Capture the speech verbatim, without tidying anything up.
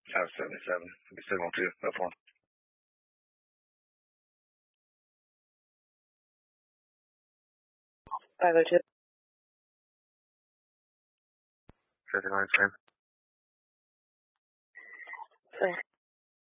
five seventy-seven. Be signal two, up one. five oh two. fifty-nine, same. Same.